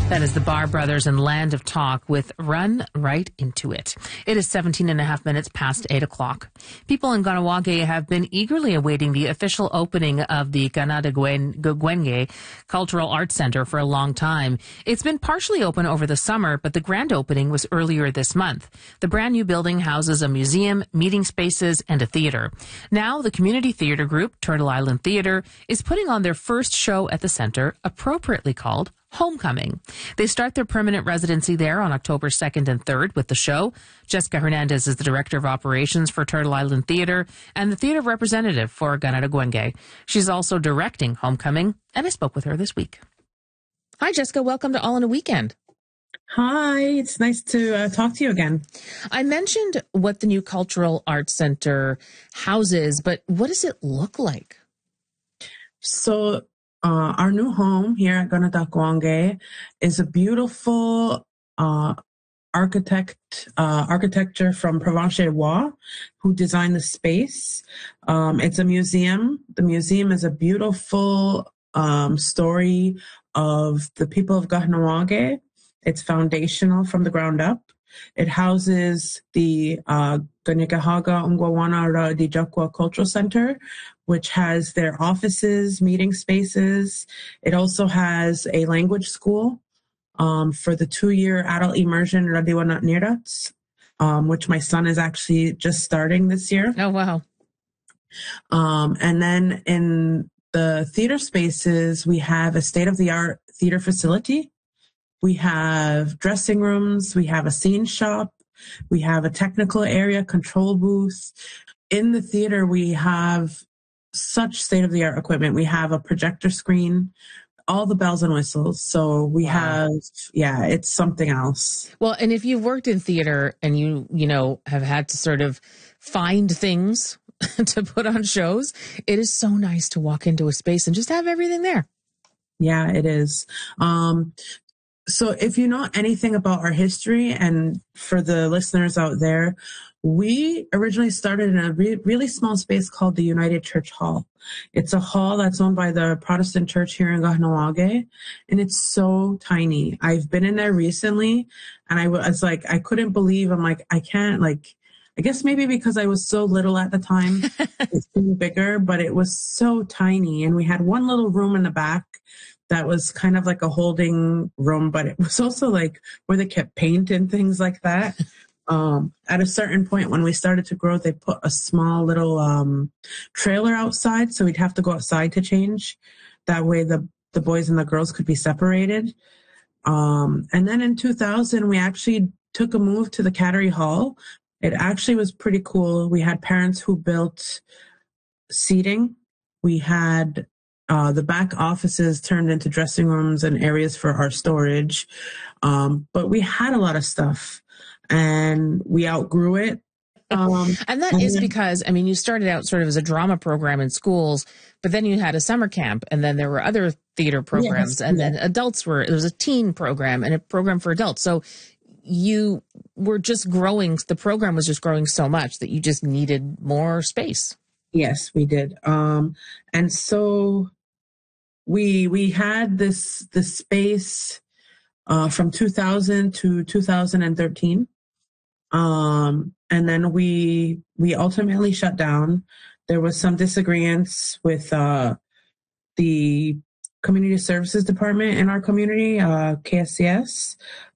That is the Bar Brothers and Land of Talk with Run Right Into It. It is 17 and a half minutes past 8 o'clock. People in Kahnawake have been eagerly awaiting the official opening of the Kahnawake Cultural Arts Center for a long time. It's been partially open over the summer, but the grand opening was earlier this month. The brand new building houses a museum, meeting spaces, and a theater. Now, the community theater group, Turtle Island Theater, is putting on their first show at the center, appropriately called Homecoming. They start their permanent residency there on October 2nd and 3rd with the show. Jessica Hernandez is the Director of Operations for Turtle Island Theater and the theater representative for Kahnawake. She's also directing Homecoming, and I spoke with her this week. Hi, Jessica. Welcome to All in a Weekend. Hi, it's nice to talk to you again. I mentioned what the new Cultural Arts Center houses, but what does it look like? So our new home here at Kahnawake is a beautiful architecture from Provencher who designed the space. It's a museum. The museum is a beautiful story of the people of Kahnawake. It's foundational from the ground up. It houses the Kanien'kehá:ka Ung'wawana Ra'dijakwa Cultural Center, which has their offices, meeting spaces. It also has a language school for the 2-year adult immersion Radiwanat Nirats, which my son is actually just starting this year. Oh, wow. And then in the theater spaces, we have a state-of-the-art theater facility. We have dressing rooms. We have a scene shop. We have a technical area, control booth. In the theater, we have such state-of-the-art equipment. We have a projector screen, all the bells and whistles. So we have, it's something else. Well, and if you've worked in theater and you have had to sort of find things to put on shows, it is so nice to walk into a space and just have everything there. Yeah, it is. So if you know anything about our history, and for the listeners out there, we originally started in a really small space called the United Church Hall. It's a hall that's owned by the Protestant Church here in Kahnawake, and it's so tiny. I've been in there recently, and I was like, I couldn't believe, I'm like, I can't, like, I guess maybe because I was so little at the time, it's been bigger, but it was so tiny. And we had one little room in the back that was kind of like a holding room, but it was also like where they kept paint and things like that. At a certain point when we started to grow, they put a small little trailer outside, so we'd have to go outside to change. That way the boys and the girls could be separated. And then in 2000, we actually took a move to the Cattery Hall. It actually was pretty cool. We had parents who built seating. We had the back offices turned into dressing rooms and areas for our storage. But we had a lot of stuff and we outgrew it. And that is because, I mean, you started out sort of as a drama program in schools, but then you had a summer camp, and then there were other theater programs, and then there was a teen program and a program for adults. So you were just growing, the program was just growing so much that you just needed more space. Yes, we did. And so we had this space from 2000 to 2013. And then we ultimately shut down. There was some disagreements with the community services department in our community, KSCS.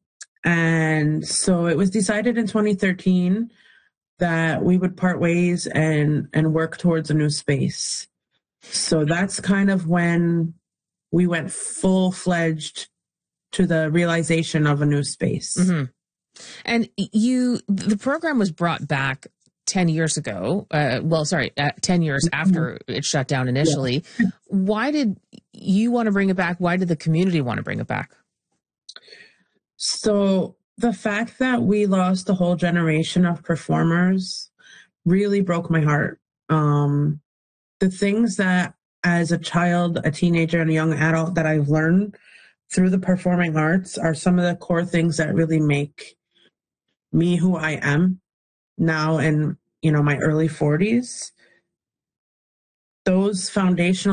And so it was decided in 2013 that we would part ways and work towards a new space. So that's kind of when we went full-fledged to the realization of a new space. Mm-hmm. And the program was brought back 10 years ago. 10 years after it shut down initially. Yeah. Why did you want to bring it back? Why did the community want to bring it back? So the fact that we lost a whole generation of performers really broke my heart. The things that as a child, a teenager, and a young adult that I've learned through the performing arts are some of the core things that really make me who I am now in, my early 40s. Those foundational